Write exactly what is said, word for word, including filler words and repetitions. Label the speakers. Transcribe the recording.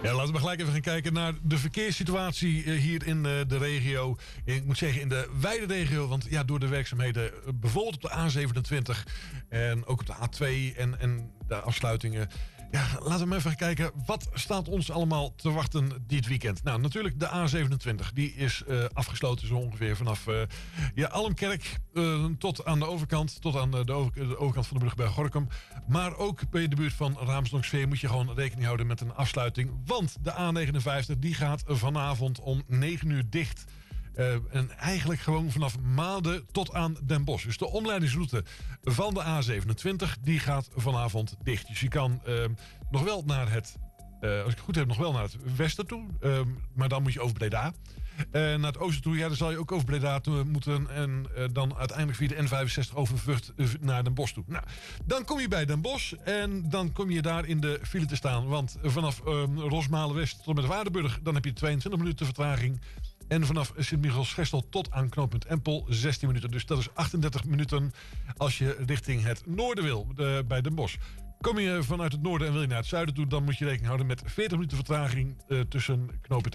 Speaker 1: Ja, laten we gelijk even gaan kijken naar de verkeerssituatie hier in de regio. Ik moet zeggen in de wijde regio, want ja, door de werkzaamheden bijvoorbeeld op de A zevenentwintig en ook op de A twee en, en de afsluitingen. Ja, laten we maar even gaan kijken. Wat staat ons allemaal te wachten dit weekend? Nou, natuurlijk de A zevenentwintig. Die is uh, afgesloten zo ongeveer vanaf uh, ja, Almkerk uh, tot aan de overkant. Tot aan de, over, de overkant van de brug bij Gorinchem. Maar ook bij de buurt van Raamsdonksveer moet je gewoon rekening houden met een afsluiting. Want de A negenenvijftig die gaat vanavond om negen uur dicht. Uh, en eigenlijk gewoon vanaf Maden tot aan Den Bosch. Dus de omleidingsroute van de A zevenentwintig die gaat vanavond dicht. Dus je kan uh, nog wel naar het, uh, als ik het goed heb, nog wel naar het westen toe. Uh, maar dan moet je over Breda. Uh, naar het oosten toe, ja, dan zal je ook over Breda toe moeten. En uh, dan uiteindelijk via de N vijfenzestig over Vught uh, naar Den Bosch toe. Nou, dan kom je bij Den Bosch en dan kom je daar in de file te staan. Want vanaf uh, Rosmalen-West tot met Waardenburg, dan heb je tweeëntwintig minuten vertraging. En vanaf Sint-Michiels-Gestel tot aan knooppunt Empel zestien minuten. Dus dat is achtendertig minuten als je richting het noorden wil, de, bij Den Bosch. Kom je vanuit het noorden en wil je naar het zuiden toe, dan moet je rekening houden met veertig minuten vertraging uh, tussen knooppunt